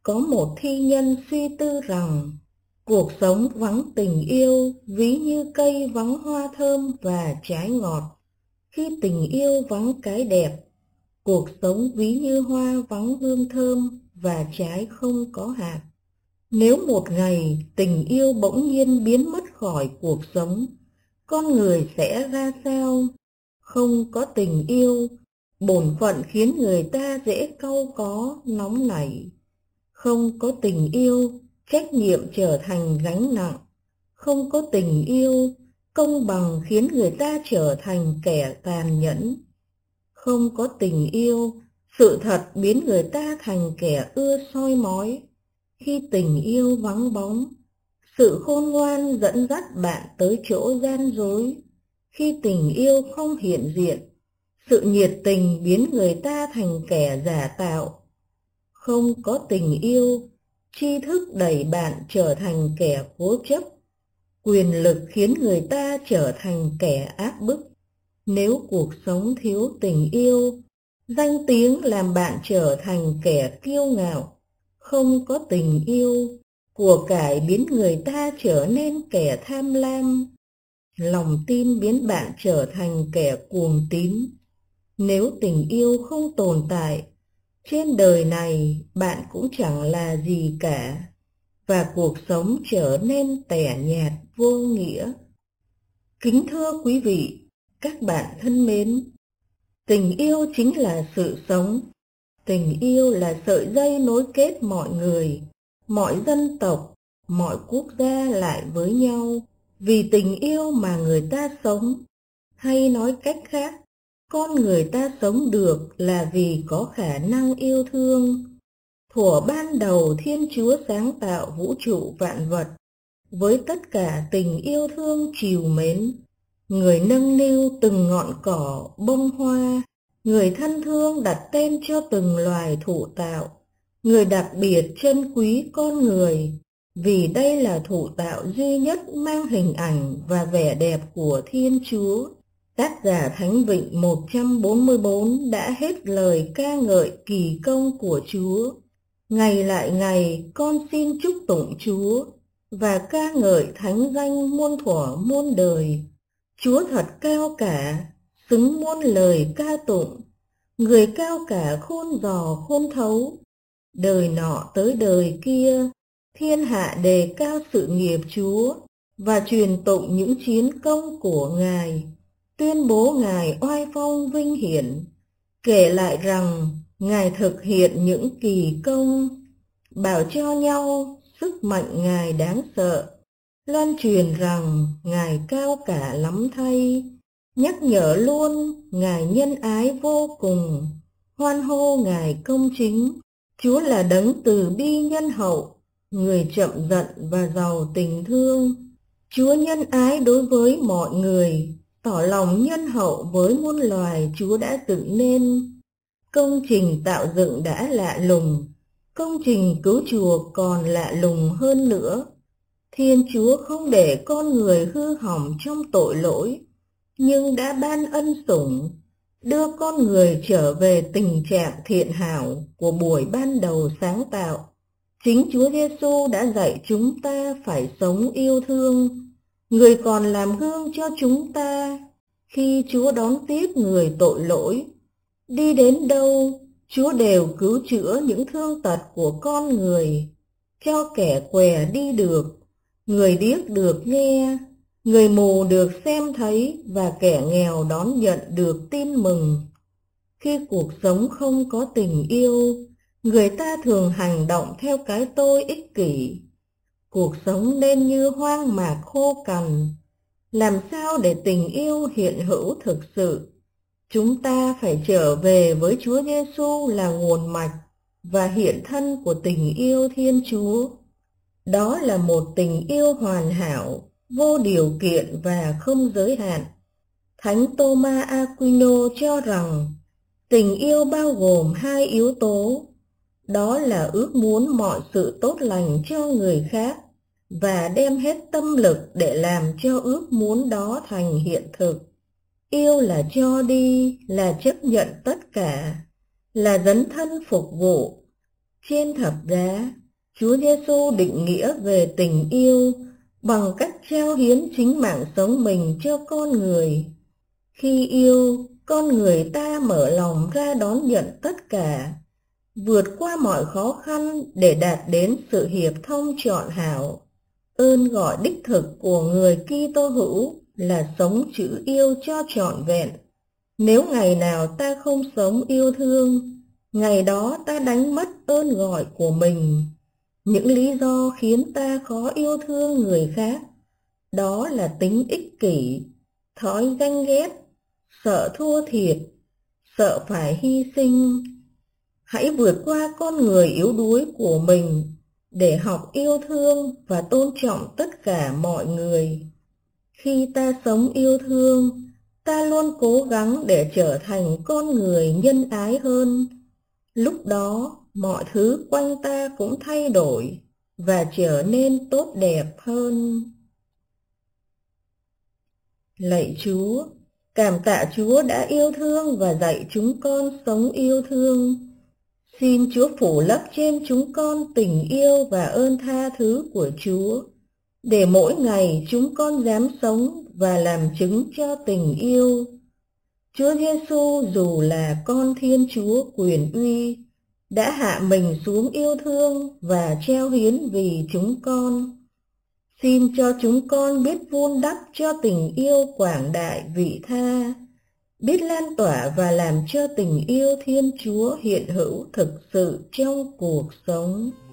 Có một thi nhân suy tư rằng cuộc sống vắng tình yêu ví như cây vắng hoa thơm và trái ngọt. Khi tình yêu vắng cái đẹp, cuộc sống ví như hoa vắng hương thơm và trái không có hạt. Nếu một ngày tình yêu bỗng nhiên biến mất khỏi cuộc sống, con người sẽ ra sao? Không có tình yêu, bổn phận khiến người ta dễ cau có, nóng nảy. Không có tình yêu, trách nhiệm trở thành gánh nặng. Không có tình yêu, công bằng khiến người ta trở thành kẻ tàn nhẫn. Không có tình yêu, sự thật biến người ta thành kẻ ưa soi mói. Khi tình yêu vắng bóng, sự khôn ngoan dẫn dắt bạn tới chỗ gian dối. Khi tình yêu không hiện diện, sự nhiệt tình biến người ta thành kẻ giả tạo. Không có tình yêu, tri thức đẩy bạn trở thành kẻ cố chấp. Quyền lực khiến người ta trở thành kẻ áp bức. Nếu cuộc sống thiếu tình yêu, danh tiếng làm bạn trở thành kẻ kiêu ngạo. Không có tình yêu, của cải biến người ta trở nên kẻ tham lam. Lòng tin biến bạn trở thành kẻ cuồng tín. Nếu tình yêu không tồn tại, trên đời này bạn cũng chẳng là gì cả, và cuộc sống trở nên tẻ nhạt vô nghĩa. Kính thưa quý vị, các bạn thân mến, tình yêu chính là sự sống. Tình yêu là sợi dây nối kết mọi người, mọi dân tộc, mọi quốc gia lại với nhau. Vì tình yêu mà người ta sống, hay nói cách khác, con người ta sống được là vì có khả năng yêu thương. Thuở ban đầu Thiên Chúa sáng tạo vũ trụ vạn vật, với tất cả tình yêu thương trìu mến. Người nâng niu từng ngọn cỏ, bông hoa, người thân thương đặt tên cho từng loài thụ tạo. Người đặc biệt trân quý con người, vì đây là thụ tạo duy nhất mang hình ảnh và vẻ đẹp của Thiên Chúa. Tác giả Thánh Vịnh 144 đã hết lời ca ngợi kỳ công của Chúa. Ngày lại ngày con xin chúc tụng Chúa và ca ngợi thánh danh muôn thuở muôn đời. Chúa thật cao cả, xứng muôn lời ca tụng. Người cao cả khôn dò khôn thấu. Đời nọ tới đời kia, thiên hạ đề cao sự nghiệp Chúa và truyền tụng những chiến công của Ngài, tuyên bố Ngài oai phong vinh hiển, kể lại rằng Ngài thực hiện những kỳ công, bảo cho nhau sức mạnh Ngài đáng sợ, loan truyền rằng Ngài cao cả lắm thay, nhắc nhở luôn Ngài nhân ái vô cùng, hoan hô Ngài công chính. Chúa là đấng từ bi nhân hậu, người chậm giận và giàu tình thương. Chúa nhân ái đối với mọi người, tỏ lòng nhân hậu với muôn loài Chúa đã dựng nên. Công trình tạo dựng đã lạ lùng, công trình cứu chuộc còn lạ lùng hơn nữa. Thiên Chúa không để con người hư hỏng trong tội lỗi, nhưng đã ban ân sủng, đưa con người trở về tình trạng thiện hảo của buổi ban đầu sáng tạo. Chính Chúa Giêsu đã dạy chúng ta phải sống yêu thương. Người còn làm gương cho chúng ta khi Chúa đón tiếp người tội lỗi. Đi đến đâu, Chúa đều cứu chữa những thương tật của con người, cho kẻ què đi được, người điếc được nghe, người mù được xem thấy và kẻ nghèo đón nhận được tin mừng. Khi cuộc sống không có tình yêu, người ta thường hành động theo cái tôi ích kỷ. Cuộc sống nên như hoang mạc khô cằn. Làm sao để tình yêu hiện hữu thực sự? Chúng ta phải trở về với Chúa Giêsu là nguồn mạch và hiện thân của tình yêu Thiên Chúa. Đó là một tình yêu hoàn hảo, vô điều kiện và không giới hạn. Thánh Thomas Aquino cho rằng tình yêu bao gồm hai yếu tố, đó là ước muốn mọi sự tốt lành cho người khác và đem hết tâm lực để làm cho ước muốn đó thành hiện thực. Yêu là cho đi, là chấp nhận tất cả, là dấn thân phục vụ. Trên thập giá, Chúa Giêsu định nghĩa về tình yêu bằng cách trao hiến chính mạng sống mình cho con người. Khi yêu, con người ta mở lòng ra đón nhận tất cả, vượt qua mọi khó khăn để đạt đến sự hiệp thông trọn hảo. Ơn gọi đích thực của người Kitô hữu là sống chữ yêu cho trọn vẹn. Nếu ngày nào ta không sống yêu thương, ngày đó ta đánh mất ơn gọi của mình. Những lý do khiến ta khó yêu thương người khác, đó là tính ích kỷ, thói ganh ghét, sợ thua thiệt, sợ phải hy sinh. Hãy vượt qua con người yếu đuối của mình để học yêu thương và tôn trọng tất cả mọi người. Khi ta sống yêu thương, ta luôn cố gắng để trở thành con người nhân ái hơn. Lúc đó, mọi thứ quanh ta cũng thay đổi và trở nên tốt đẹp hơn. Lạy Chúa, cảm tạ Chúa đã yêu thương và dạy chúng con sống yêu thương. Xin Chúa phủ lấp trên chúng con tình yêu và ơn tha thứ của Chúa, để mỗi ngày chúng con dám sống và làm chứng cho tình yêu. Chúa Giêsu dù là con Thiên Chúa quyền uy, đã hạ mình xuống yêu thương và trao hiến vì chúng con. Xin cho chúng con biết vun đắp cho tình yêu quảng đại vị tha, biết lan tỏa và làm cho tình yêu Thiên Chúa hiện hữu thực sự trong cuộc sống.